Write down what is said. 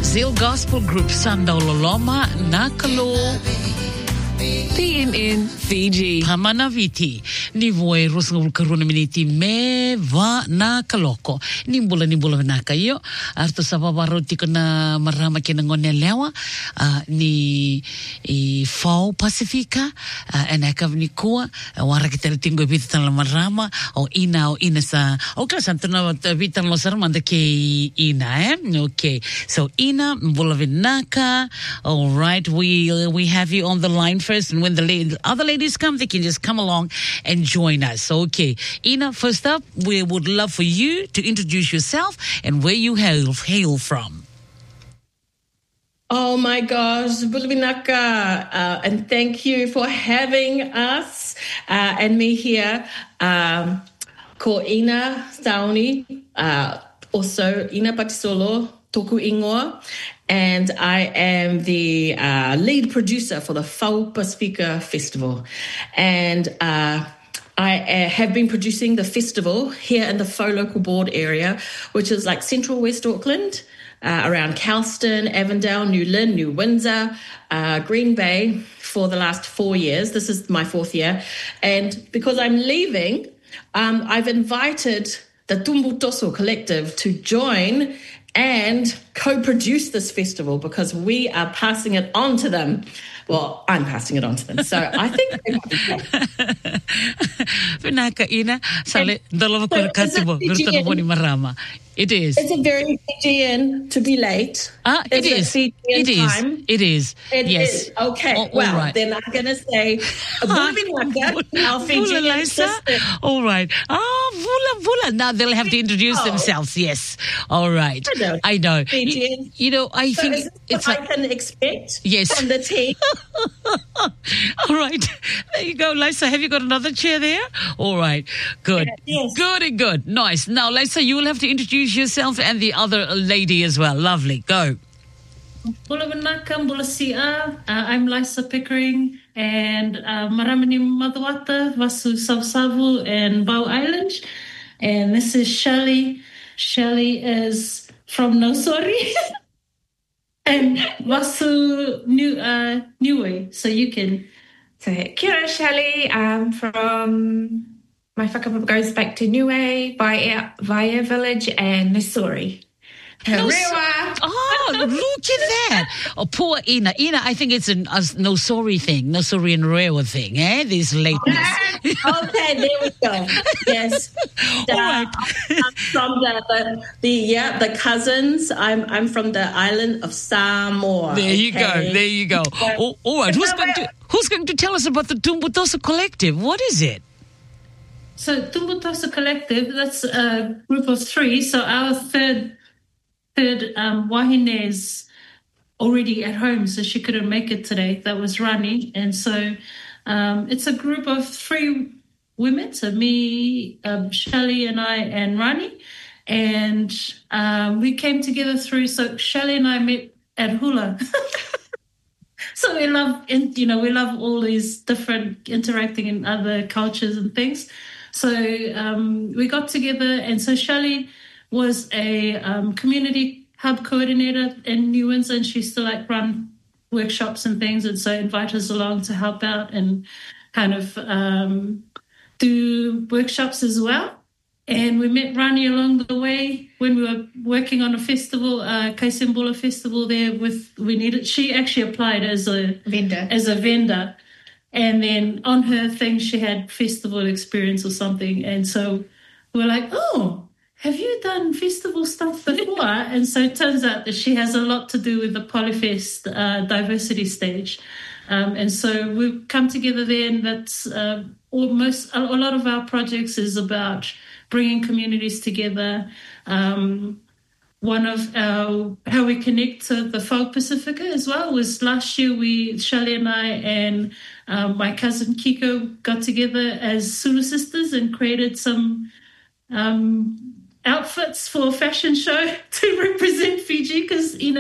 Zeal Gospel Group Sandauloloma Nakalo PMN Fiji Pamanaviti ni voe rusngul karuna miniti me va na kaloko ni bula na kayo arto sa babaroti ko na marama kinangone lewa ni Fau Pacifica anakav ni kua wara kita tinggo bitan la marama o ina sa o klasan tuna bitan lo sarmanda ke ina okay, so ina bula naka. All right, we have you on the line first, and when the other ladies come, they can just come along and join us. Okay, Ina, first up, we would love for you to introduce yourself and where you hail from. Oh my gosh, Bulvinaka, and thank you for having us and me here. Ko Ina Sauni, also Ina Patisolo, Toku Ingoa, and I am the lead producer for the Fau Pacifica Festival. And I have been producing the festival here in the Fau Local Board area, which is like central West Auckland, around Calston, Avondale, New Lynn, New Windsor, Green Bay for the last 4 years. This is my 4th year. And because I'm leaving, I've invited the Tumbu Toso Collective to join and co-produce this festival because we are passing it on to them. Well, I'm passing it on to them. So I think Vinaka Ina, sale dalawa ko katibo, gurta mo ni marama. It is. It's a very Fijian to be late. It is. It is. It is. It is. Okay. Well, right. Then I'm going to say, our Fijian sister. All right. Vula. Now they'll have to introduce themselves. Yes. All right. I know. Fijian. You know, I think it's what I can expect from the team. All right. There you go, Lisa. Have you got another chair there? All right. Good. Yes. Good. Nice. Now, Lisa, you will have to introduce yourself and the other lady as well. Lovely. Go. I'm Lisa Pickering, and Maramani Madawata, Vasu Savsavu, and Bow Island. And this is Shelley. Shelley is from Nosori. And Vasu Niue, so you can. So, Kia Shelley, from my whakapapa goes back to Niue, Vaia Village, and Nosori. Rewa. Oh, look at that. Oh, poor Ina. Ina, I think it's a Nosori thing, Nosori and Rewa thing, These late Okay, there we go. Yes. All right. I'm from the cousins. I'm from the island of Samoa. There you go. All right. Who's going to tell us about the Tumbu Toso Collective? What is it? So Tumbu Toso Collective, that's a group of 3. So our third wahine is already at home, so she couldn't make it today. That was Rani. And so it's a group of 3 women, so me, Shelley and I, and Rani. And we came together so Shelley and I met at Hula. So we love all these different interacting in other cultures and things. So we got together, and so Shelley was a community hub coordinator in New Windsor, and she used to run workshops and things, and so invite us along to help out and kind of do workshops as well. And we met Rani along the way when we were working on a festival, Kaisembula Festival there she actually applied as a vendor. And then on her thing, she had festival experience or something. And so we're like, oh, have you done festival stuff before? And so it turns out that she has a lot to do with the Polyfest diversity stage. And so we've come together there, and that's a lot of our projects is about bringing communities together. One of how we connect to the Fau Pacifica as well was last year Shelley and I and my cousin Kiko got together as Sulu sisters and created some outfits for a fashion show to represent Fiji, because